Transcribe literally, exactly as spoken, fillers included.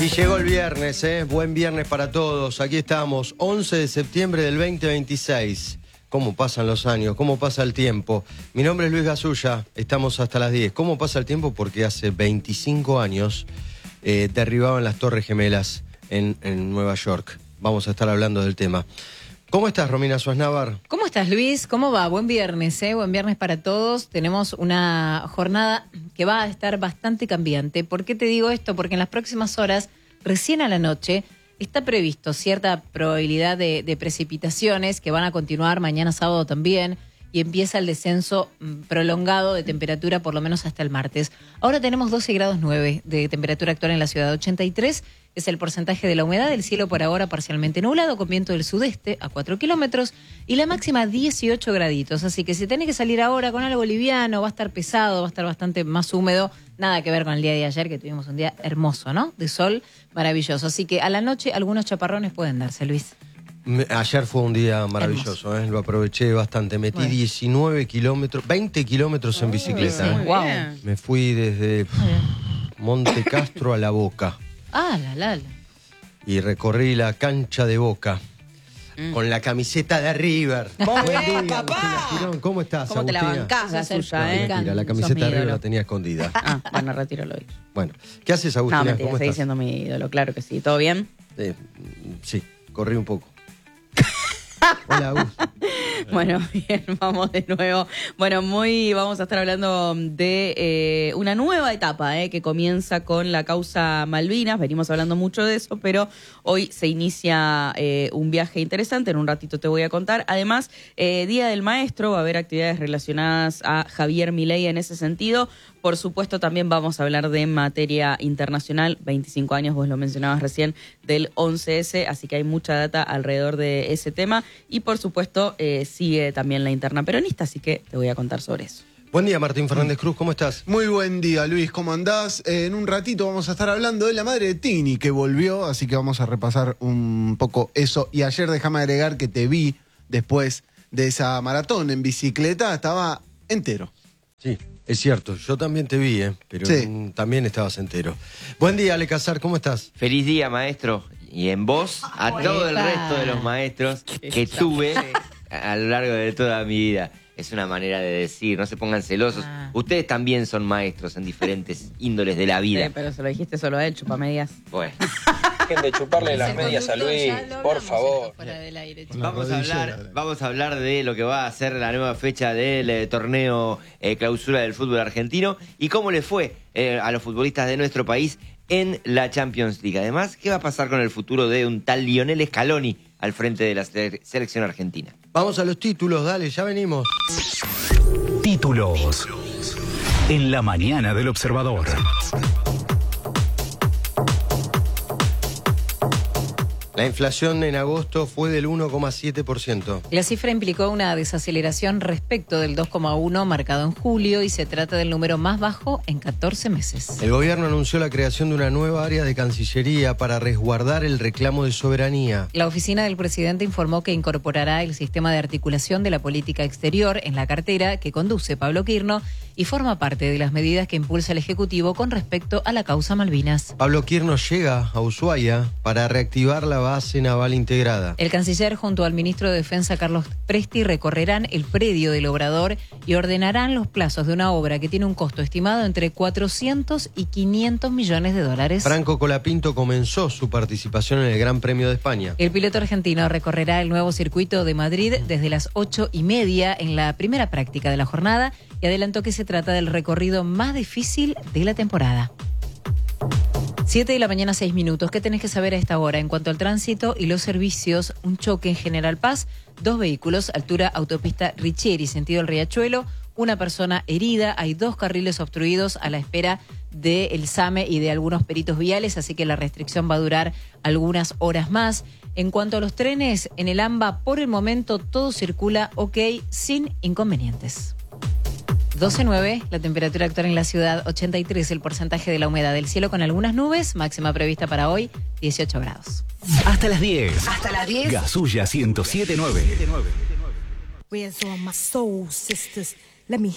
Y llegó el viernes, ¿eh? Buen viernes para todos. Aquí estamos, once de septiembre del veinte veintiséis. ¿Cómo pasan los años? ¿Cómo pasa el tiempo? Mi nombre es Luis Gasulla, estamos hasta las diez. ¿Cómo pasa el tiempo? Porque hace veinticinco años eh, derribaban las Torres Gemelas en, en Nueva York. Vamos a estar hablando del tema. ¿Cómo estás, Romina Suaznavar? ¿Cómo estás, Luis? ¿Cómo va? Buen viernes, ¿eh? Buen viernes para todos. Tenemos una jornada que va a estar bastante cambiante. ¿Por qué te digo esto? Porque en las próximas horas, recién a la noche, está previsto cierta probabilidad de, de precipitaciones que van a continuar mañana sábado también, y empieza el descenso prolongado de temperatura por lo menos hasta el martes. Ahora tenemos doce grados nueve de temperatura actual en la ciudad, ochenta y tres es el porcentaje de la humedad, el cielo por ahora parcialmente nublado con viento del sudeste a cuatro kilómetros y la máxima dieciocho graditos. Así que si tenés que salir ahora con algo liviano, va a estar pesado, va a estar bastante más húmedo, nada que ver con el día de ayer que tuvimos un día hermoso, ¿no? De sol maravilloso. Así que a la noche algunos chaparrones pueden darse, Luis. Ayer fue un día maravilloso, ¿eh? Lo aproveché bastante. Metí bueno. diecinueve kilómetros, veinte kilómetros en bicicleta. Oh, ¿eh? Wow. Me fui desde Monte Castro a La Boca. Ah, la, la, la. Y recorrí la cancha de Boca mm. con la camiseta de River. Muy bien, papá. Agustina, ¿cómo estás, ¿Cómo Agustina? te la bancás, Gasulla, eh? Mentira, la camiseta de River la tenía escondida. Ah, bueno, retiro lo dicho. Bueno, ¿qué haces, Agustina? No, mentira, ¿Cómo seguís estás? siendo mi ídolo, claro que sí. ¿Todo bien? Eh, sí, corrí un poco. Hola, Agus. Bueno, bien, vamos de nuevo. Bueno, muy vamos a estar hablando de eh, una nueva etapa eh, que comienza con la causa Malvinas. Venimos hablando mucho de eso, pero hoy se inicia eh, un viaje interesante. En un ratito te voy a contar. Además, eh, Día del Maestro, va a haber actividades relacionadas a Javier Milei en ese sentido. Por supuesto, también vamos a hablar de materia internacional. veinticinco años, vos lo mencionabas recién, del once ese, así que hay mucha data alrededor de ese tema. Y por supuesto, eh, sigue también la interna peronista, así que te voy a contar sobre eso. Buen día, Martín Fernández Cruz, ¿cómo estás? Muy buen día, Luis, ¿cómo andás? Eh, en un ratito vamos a estar hablando de la madre de Tini, que volvió, así que vamos a repasar un poco eso. Y ayer déjame agregar que te vi después de esa maratón en bicicleta, estaba entero. Sí, es cierto, yo también te vi, ¿eh? Pero sí. También estabas entero. Buen día, Ale Casar, ¿cómo estás? Feliz día, maestro. Y en vos, a Opa. todo el resto de los maestros que tuve a lo largo de toda mi vida. Es una manera de decir, no se pongan celosos. Ah. Ustedes también son maestros en diferentes índoles de la vida. Sí, pero se lo dijiste solo a él, chupamedias. Bueno. Dejen de chuparle las medias a Luis, por favor. Aire, vamos, a hablar, vamos a hablar de lo que va a ser la nueva fecha del eh, torneo eh, clausura del fútbol argentino y cómo le fue eh, a los futbolistas de nuestro país en la Champions League. Además, ¿qué va a pasar con el futuro de un tal Lionel Scaloni al frente de la selección argentina? Vamos a los títulos, dale, ya venimos. Títulos en la mañana del Observador. La inflación en agosto fue del uno coma siete por ciento. La cifra implicó una desaceleración respecto del dos coma uno marcado en julio y se trata del número más bajo en catorce meses. El gobierno anunció la creación de una nueva área de Cancillería para resguardar el reclamo de soberanía. La oficina del presidente informó que incorporará el sistema de articulación de la política exterior en la cartera que conduce Pablo Quirno y forma parte de las medidas que impulsa el Ejecutivo con respecto a la causa Malvinas. Pablo Quirno llega a Ushuaia para reactivar la base naval integrada. El canciller junto al ministro de Defensa Carlos Presti recorrerán el predio del obrador y ordenarán los plazos de una obra que tiene un costo estimado entre cuatrocientos y quinientos millones de dólares. Franco Colapinto comenzó su participación en el Gran Premio de España. El piloto argentino recorrerá el nuevo circuito de Madrid desde las ocho y media en la primera práctica de la jornada y adelantó que se trata del recorrido más difícil de la temporada. Siete de la mañana, seis minutos. ¿Qué tenés que saber a esta hora? En cuanto al tránsito y los servicios, un choque en General Paz, dos vehículos, altura autopista Richieri, sentido el Riachuelo, una persona herida, hay dos carriles obstruidos a la espera del SAME y de algunos peritos viales, así que la restricción va a durar algunas horas más. En cuanto a los trenes, en el AMBA, por el momento todo circula ok, sin inconvenientes. doce nueve, la temperatura actual en la ciudad, ochenta y tres el porcentaje de la humedad del cielo con algunas nubes, máxima prevista para hoy, dieciocho grados. Hasta las diez. Hasta las diez. Gasulla ciento siete nueve. Where's all my soul sisters? Let me